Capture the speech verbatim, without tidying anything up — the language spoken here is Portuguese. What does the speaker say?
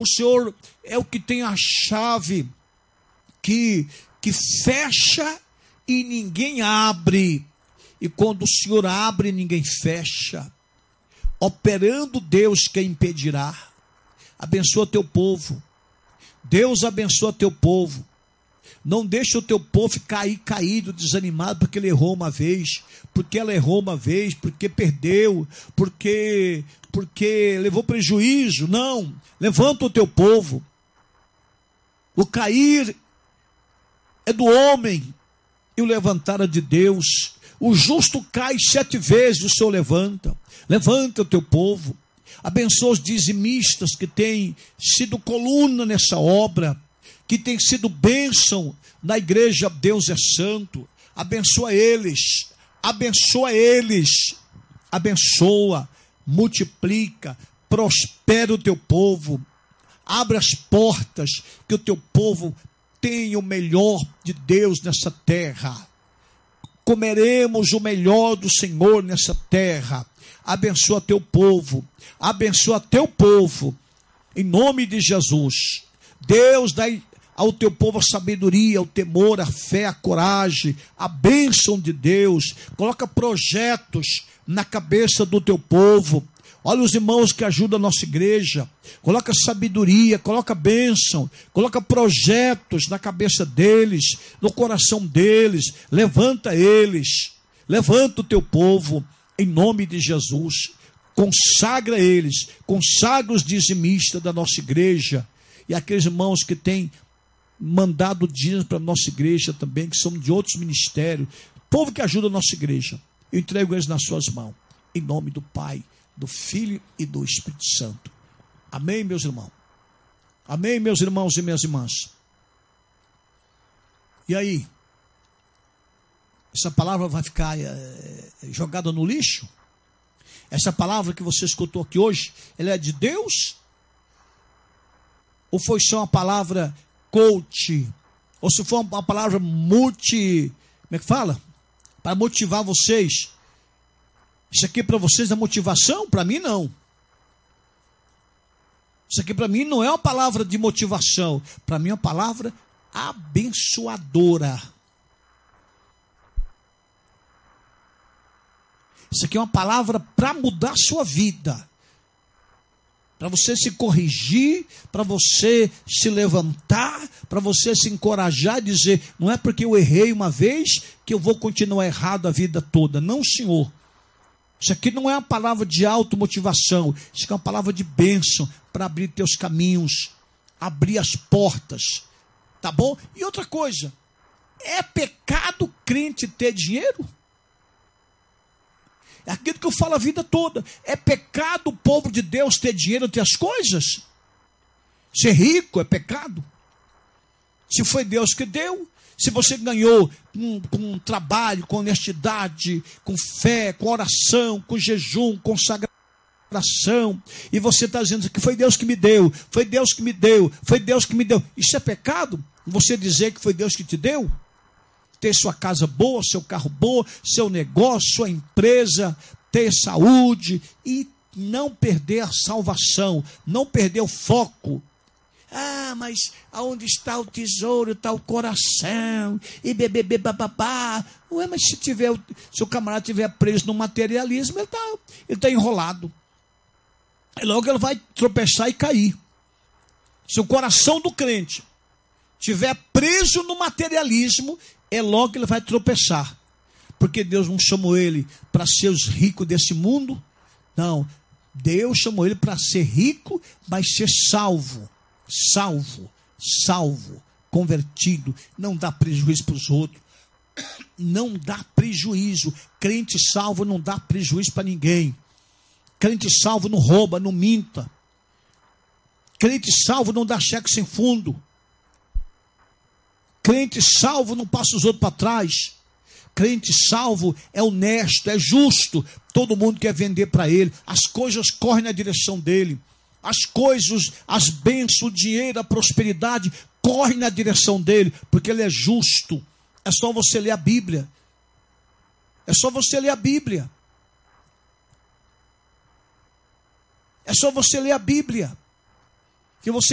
O Senhor é o que tem a chave que, que fecha e ninguém abre. E quando o Senhor abre, ninguém fecha. Operando Deus, quem impedirá? Abençoa teu povo. Deus abençoa teu povo. Não deixa o teu povo cair caído, desanimado, porque ele errou uma vez, porque ela errou uma vez, porque perdeu, porque, porque levou prejuízo. Não, levanta o teu povo. O cair é do homem e o levantar é de Deus. O justo cai sete vezes, o Senhor levanta. Levanta o teu povo. Abençoa os dizimistas que têm sido coluna nessa obra, que tem sido bênção na igreja Deus é Santo. Abençoa eles, abençoa eles, abençoa, multiplica, prospera o teu povo, abre as portas, que o teu povo tenha o melhor de Deus nessa terra. Comeremos o melhor do Senhor nessa terra. Abençoa teu povo, abençoa teu povo, em nome de Jesus. Deus dá ao teu povo a sabedoria, o temor, a fé, a coragem, a bênção de Deus. Coloca projetos na cabeça do teu povo. Olha os irmãos que ajudam a nossa igreja. Coloca sabedoria, coloca bênção, coloca projetos na cabeça deles, no coração deles. Levanta eles, levanta o teu povo, em nome de Jesus. Consagra eles, consagra os dizimistas da nossa igreja e aqueles irmãos que têm mandado dízimo para a nossa igreja também, que são de outros ministérios, povo que ajuda a nossa igreja. Eu entrego eles nas suas mãos, em nome do Pai, do Filho e do Espírito Santo. Amém, meus irmãos? Amém, meus irmãos e minhas irmãs? E aí? Essa palavra vai ficar é, jogada no lixo? Essa palavra que você escutou aqui hoje, ela é de Deus? Ou foi só uma palavra coach? Ou se for uma palavra multi... Como é que fala? Para motivar vocês. Isso aqui para vocês é motivação? Para mim não. Isso aqui para mim não é uma palavra de motivação. Para mim é uma palavra abençoadora. Isso aqui é uma palavra para mudar a sua vida. Para você se corrigir, para você se levantar, para você se encorajar e dizer, não é porque eu errei uma vez que eu vou continuar errado a vida toda. Não, senhor. Isso aqui não é uma palavra de automotivação. Isso aqui é uma palavra de bênção para abrir teus caminhos, abrir as portas. Tá bom? E outra coisa, é pecado crente ter dinheiro? É aquilo que eu falo a vida toda. É pecado o povo de Deus ter dinheiro, ter as coisas? Ser rico é pecado? Se foi Deus que deu, se você ganhou com, com trabalho, com honestidade, com fé, com oração, com jejum, consagração, e você está dizendo que foi Deus que me deu, foi Deus que me deu, foi Deus que me deu. Isso é pecado? Você dizer que foi Deus que te deu? Ter sua casa boa, seu carro bom, seu negócio, sua empresa, ter saúde e não perder a salvação, não perder o foco. Ah, mas aonde está o tesouro, está o coração, e bebê, bababá. Ué, mas se, tiver, se o camarada estiver preso no materialismo, ele está ele tá enrolado. E logo ele vai tropeçar e cair. Se o coração do crente estiver preso no materialismo, é logo que ele vai tropeçar. Porque Deus não chamou ele para ser os ricos desse mundo. Não, Deus chamou ele para ser rico, mas ser salvo. Salvo, salvo, convertido. Não dá prejuízo para os outros. Não dá prejuízo. Crente salvo não dá prejuízo para ninguém. Crente salvo não rouba, não minta. Crente salvo não dá cheque sem fundo. Crente salvo não passa os outros para trás. Crente salvo é honesto, é justo. Todo mundo quer vender para ele. As coisas correm na direção dele. As coisas, as bênçãos, o dinheiro, a prosperidade correm na direção dele, porque ele é justo. É só você ler a Bíblia. É só você ler a Bíblia. É só você ler a Bíblia. Que você